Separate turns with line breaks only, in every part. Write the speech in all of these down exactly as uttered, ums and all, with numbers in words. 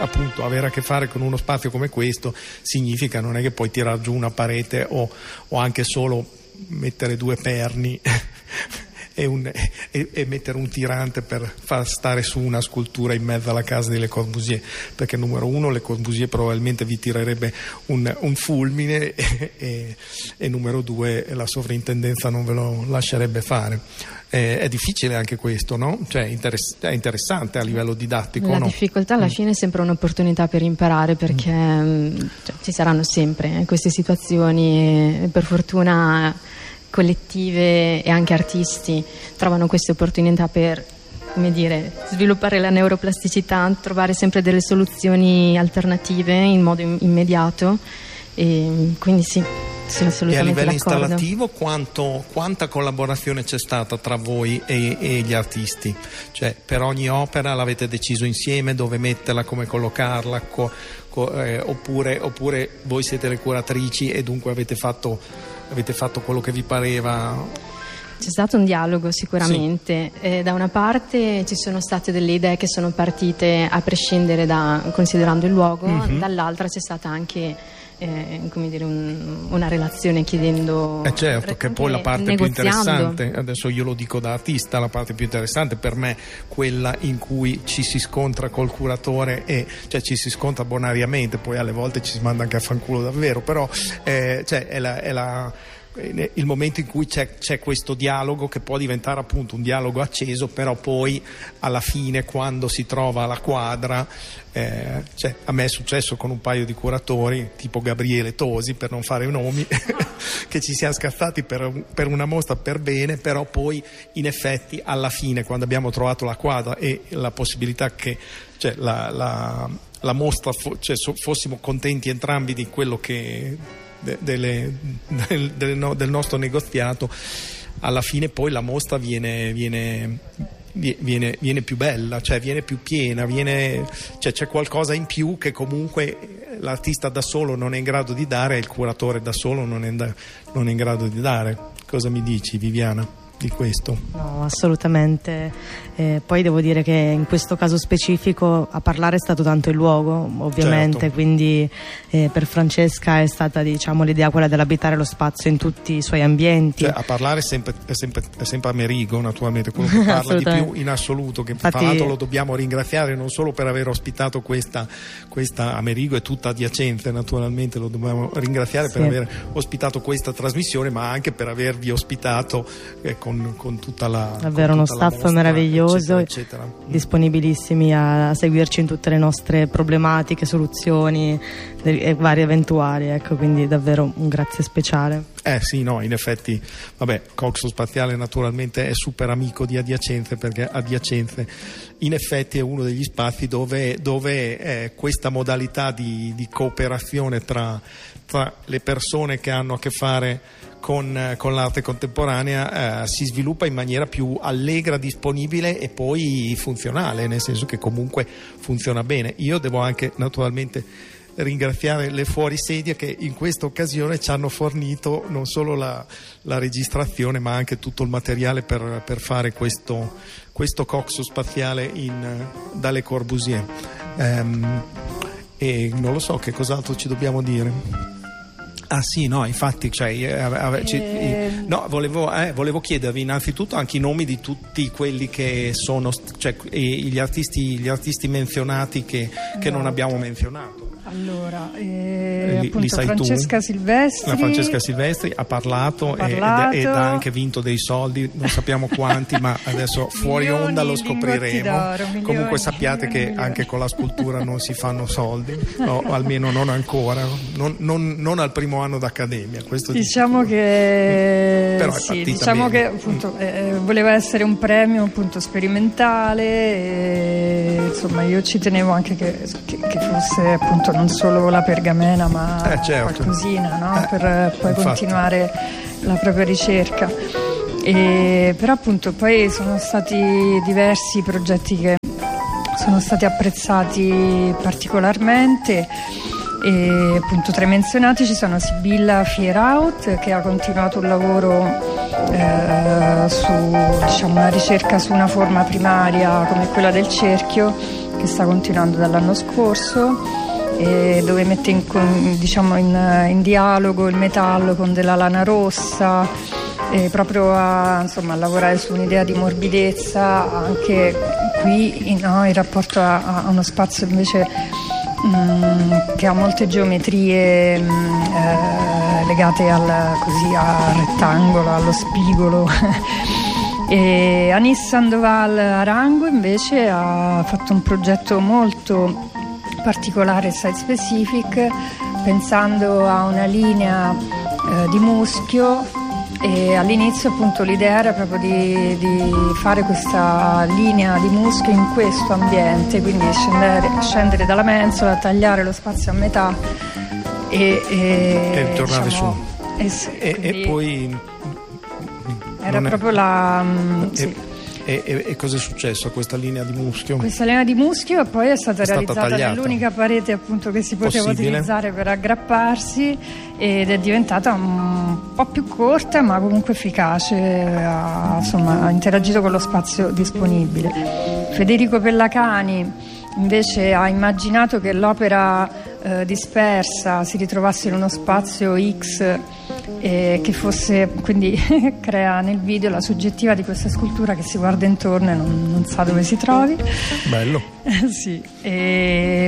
appunto avere a che fare con uno spazio come questo significa non è che puoi tirar giù una parete o, o anche solo mettere due perni e, un, e, e mettere un tirante per far stare su una scultura in mezzo alla casa di Le Corbusier, perché numero uno Le Corbusier probabilmente vi tirerebbe un, un fulmine e, e, e numero due la sovrintendenza non ve lo lascerebbe fare. Eh, è difficile anche questo, no? Cioè interess- è interessante a livello didattico.
La
no?
difficoltà alla
mm.
fine è sempre un'opportunità per imparare, perché mm. cioè, ci saranno sempre eh, queste situazioni e per fortuna collettive e anche artisti trovano queste opportunità per, come dire, sviluppare la neuroplasticità, trovare sempre delle soluzioni alternative in modo immediato, e quindi sì, sono assolutamente
d'accordo. E a livello
d'accordo.
installativo quanto, quanta collaborazione c'è stata tra voi e, e gli artisti? Cioè per ogni opera l'avete deciso insieme dove metterla, come collocarla, co, co, eh, oppure, oppure voi siete le curatrici e dunque avete fatto, avete fatto quello che vi pareva?
C'è stato un dialogo sicuramente, sì. eh, da una parte ci sono state delle idee che sono partite a prescindere da, considerando il luogo, mm-hmm. dall'altra c'è stata anche eh, come dire, un, una relazione chiedendo...
Eh certo, che poi la parte più interessante, adesso io lo dico da artista, la parte più interessante per me quella in cui ci si scontra col curatore, e cioè ci si scontra bonariamente, poi alle volte ci si manda anche a fanculo davvero, però eh, cioè è la... È la il momento in cui c'è, c'è questo dialogo che può diventare appunto un dialogo acceso, però poi alla fine quando si trova la quadra, eh, cioè, a me è successo con un paio di curatori tipo Gabriele Tosi, per non fare nomi, che ci siamo scazzati per, per una mostra per bene, però poi in effetti alla fine quando abbiamo trovato la quadra e la possibilità che cioè, la, la, la mostra fo, cioè, so, fossimo contenti entrambi di quello che Delle, del, del, no, del nostro negoziato, alla fine poi la mostra viene, viene, viene, viene più bella, cioè viene più piena, viene, cioè c'è qualcosa in più che comunque l'artista da solo non è in grado di dare e il curatore da solo non è, non è in grado di dare. Cosa mi dici, Viviana, di questo?
No, assolutamente. Eh, poi devo dire che in questo caso specifico a parlare è stato tanto il luogo, ovviamente, certo. Quindi eh, per Francesca è stata, diciamo, l'idea quella dell'abitare lo spazio in tutti i suoi ambienti.
Cioè, a parlare è sempre, è sempre, è sempre Amerigo, naturalmente, quello che parla di più in assoluto, che infatti, tra l'altro lo dobbiamo ringraziare non solo per aver ospitato questa, questa Amerigo e tutta adiacente, naturalmente lo dobbiamo ringraziare, sì, per aver ospitato questa trasmissione, ma anche per avervi ospitato eh, con, con tutta la
davvero
con
uno
tutta
staff meraviglioso,
eccetera, eccetera.
disponibilissimi a, a seguirci in tutte le nostre problematiche, soluzioni e varie eventuali, ecco, quindi davvero un grazie speciale.
Eh sì, no, in effetti, vabbè, Coxo Spaziale naturalmente è super amico di Adiacenze, perché Adiacenze in effetti è uno degli spazi dove, dove eh, questa modalità di, di cooperazione tra, tra le persone che hanno a che fare con, con l'arte contemporanea eh, si sviluppa in maniera più allegra, disponibile e poi funzionale, nel senso che comunque funziona bene. Io devo anche naturalmente ringraziare le fuorisedie che in questa occasione ci hanno fornito non solo la, la registrazione ma anche tutto il materiale per, per fare questo, questo Coxo Spaziale in, da Le Corbusier. Ehm, e non lo so che cos'altro ci dobbiamo dire. Ah sì, no, infatti, cioè, eh, eh, no, volevo, eh, volevo chiedervi innanzitutto anche i nomi di tutti quelli che sono, cioè gli artisti, gli artisti menzionati che, che non abbiamo menzionato.
Allora, eh,
li,
appunto
li sai
Francesca
tu?
Silvestri.
La Francesca Silvestri ha parlato,
ha parlato.
Ed, ed ha anche vinto dei soldi, non sappiamo quanti, ma adesso fuori
milioni,
onda lo scopriremo.
D'oro, milioni,
Comunque sappiate che
milioni.
Anche con la scultura non si fanno soldi, o almeno non ancora, non, non, non al primo anno d'accademia. Questo
diciamo
dico.
che
Però
sì, diciamo
bene.
che appunto eh, voleva essere un premio appunto sperimentale e, insomma, io ci tenevo anche che, che, che fosse appunto non solo la pergamena ma
eh, certo.
qualcosina, no?
eh,
per poi
infatti.
continuare la propria ricerca. E, però appunto poi sono stati diversi progetti che sono stati apprezzati particolarmente. E appunto tra i menzionati ci sono Sibilla Fieraut, che ha continuato un lavoro eh, su, diciamo, una ricerca su una forma primaria come quella del cerchio, che che sta continuando dall'anno scorso, e dove mette in, diciamo in, in dialogo il metallo con della lana rossa, e proprio a, insomma, a lavorare su un'idea di morbidezza anche qui, no, in rapporto a, a uno spazio invece mh, che ha molte geometrie mh, eh, legate al, così, al rettangolo, allo spigolo. E Anis Sandoval Arango invece ha fatto un progetto molto particolare, site specific, pensando a una linea eh, di muschio, e all'inizio appunto l'idea era proprio di, di fare questa linea di muschio in questo ambiente, quindi scendere, scendere dalla mensola, tagliare lo spazio a metà e, e,
e tornare
diciamo,
su
e,
e, e poi
era proprio è... la mh,
e,
sì.
e, e, e cosa è successo a questa linea di muschio?
Questa linea di muschio poi è stata
è
realizzata
stata
nell'unica parete appunto che si poteva
possibile
utilizzare per aggrapparsi, ed è diventata un po' più corta ma comunque efficace, ha, insomma, ha interagito con lo spazio disponibile. Federico Pellacani invece ha immaginato che l'opera eh, dispersa si ritrovasse in uno spazio X, e che fosse, quindi crea nel video la soggettiva di questa scultura che si guarda intorno e non, non sa dove si trovi.
Bello.
Sì. E,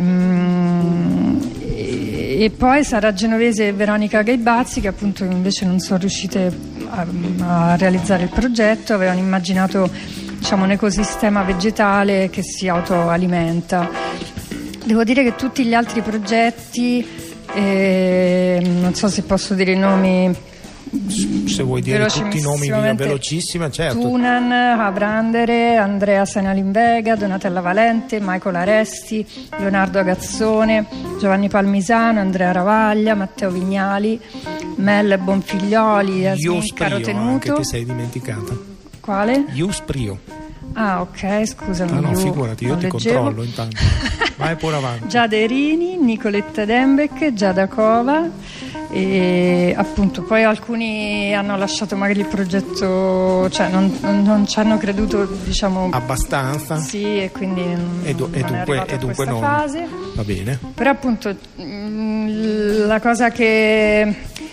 e, e poi Sara Genovese e Veronica Gaibazzi, che appunto invece non sono riuscite a, a realizzare il progetto, avevano immaginato, diciamo, un ecosistema vegetale che si autoalimenta. Devo dire che tutti gli altri progetti, eh, non so se posso dire i nomi,
se vuoi dire tutti i nomi velocissima, certo.
Tunan, Abrandere, Andrea Senalinvega, Donatella Valente, Michael Aresti, Leonardo Agazzone, Giovanni Palmisano, Andrea Ravaglia, Matteo Vignali, Mel Bonfiglioli, Yasmin Carotenuto.
Anche che sei dimenticata.
Quale?
Ius Prio.
Ah, ok, scusami.
Ah no,
io
figurati, io ti
leggevo.
controllo intanto. Vai pure avanti.
Giada Erini, Nicoletta Dembeck, Giada Cova, e appunto poi alcuni hanno lasciato magari il progetto, cioè non, non, non ci hanno creduto, diciamo,
abbastanza.
Sì, e quindi
e, do,
non
e dunque,
è
e dunque
questa
non.
fase.
Va bene.
Però appunto mh, la cosa che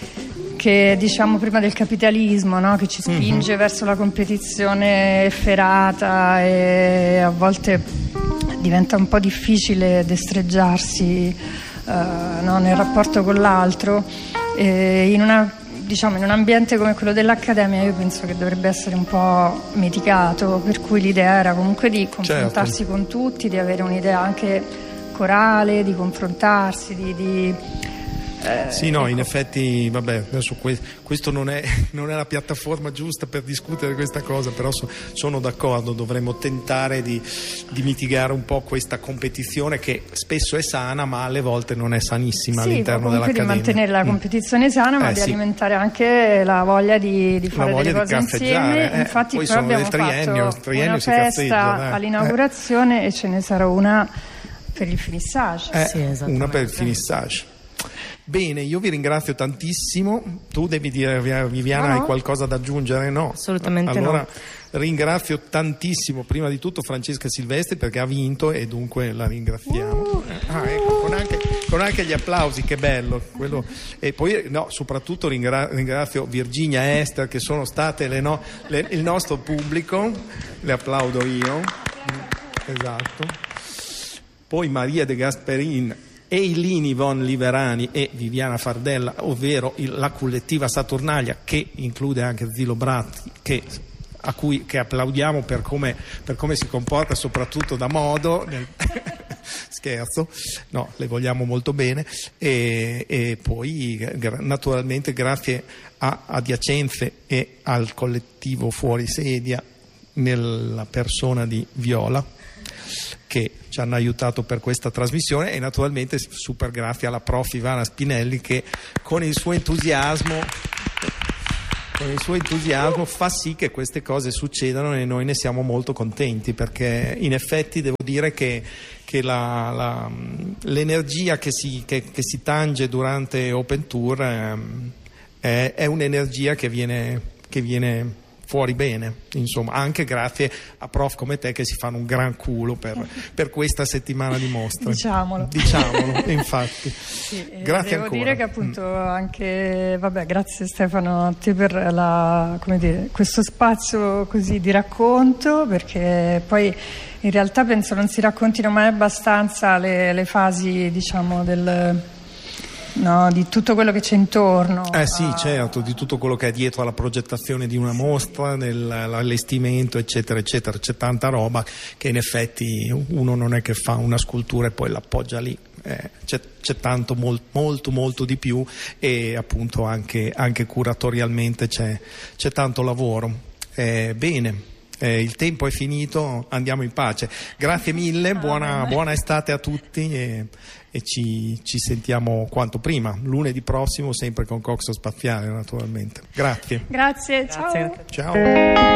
che diciamo prima del capitalismo, no? Che ci spinge mm-hmm. verso la competizione efferata, e a volte diventa un po' difficile destreggiarsi uh, no? nel rapporto con l'altro, e in, una, diciamo, in un ambiente come quello dell'Accademia io penso che dovrebbe essere un po' mitigato, per cui l'idea era comunque di confrontarsi certo. con tutti, di avere un'idea anche corale, di confrontarsi, di... di Eh,
sì, no,
ecco.
in effetti, vabbè, adesso que- questo non è, non è la piattaforma giusta per discutere questa cosa, però so- sono d'accordo, dovremmo tentare di, di mitigare un po' questa competizione che spesso è sana, ma alle volte non è sanissima
sì,
all'interno dell'Accademia.
Sì, di mantenere la competizione sana, ma
eh,
di
sì.
alimentare anche la voglia di, di fare
voglia
delle cose
di
insieme.
eh,
Infatti
poi
poi
sono
abbiamo
del triennio,
fatto
triennio
una
si
festa
eh.
all'inaugurazione,
eh.
e ce ne sarà una per il finissage.
Eh,
sì,
una per il finissage. Bene, io vi ringrazio tantissimo. Tu devi dire, Viviana,
no, no.
hai qualcosa da aggiungere? No?
Assolutamente
allora,
no.
Ringrazio tantissimo prima di tutto Francesca Silvestri, perché ha vinto e dunque la ringraziamo. Uh. Ah, ecco, con anche, con anche gli applausi, che bello. Quello. E poi no, soprattutto ringra- ringrazio Virginia e Esther, che sono state le no, le, il nostro pubblico. Le applaudo io. Esatto. Poi Maria De Gasperin, Eilini von Liverani e Viviana Fardella, ovvero il, la collettiva Saturnalia, che include anche Zilo Bratti, che, a cui che applaudiamo per come, per come si comporta, soprattutto da modo nel scherzo, no, le vogliamo molto bene, e, e poi gra- naturalmente grazie a Adiacenze e al collettivo Fuori Sedia nella persona di Viola, che ci hanno aiutato per questa trasmissione, e naturalmente super grazie alla prof Ivana Spinelli, che con il suo entusiasmo con il suo entusiasmo fa sì che queste cose succedano, e noi ne siamo molto contenti, perché in effetti devo dire che, che la, la, l'energia che si, che, che si tange durante Open Tour ehm, è, è un'energia che viene, che viene fuori bene, insomma, anche grazie a prof come te che si fanno un gran culo per, per questa settimana di mostre.
Diciamolo.
Diciamolo, infatti.
Sì,
grazie
devo
ancora.
dire che appunto anche, vabbè, grazie Stefano a te per la, come dire, questo spazio così di racconto, perché poi in realtà penso non si raccontino mai abbastanza le, le fasi, diciamo, del... No, di tutto quello che c'è intorno.
Eh sì,
a...
certo, di tutto quello che è dietro alla progettazione di una mostra, nell'allestimento, eccetera, eccetera. C'è tanta roba che in effetti uno non è che fa una scultura e poi l'appoggia lì. Eh, c'è, c'è tanto, mol, molto, molto di più, e appunto anche, anche curatorialmente c'è, c'è tanto lavoro. Eh, bene. Eh, il tempo è finito, andiamo in pace. Grazie mille, buona, buona estate a tutti e, e ci, ci sentiamo quanto prima, lunedì prossimo, sempre con Coxo Spaziale naturalmente. Grazie.
Grazie, ciao.
Grazie.
Ciao.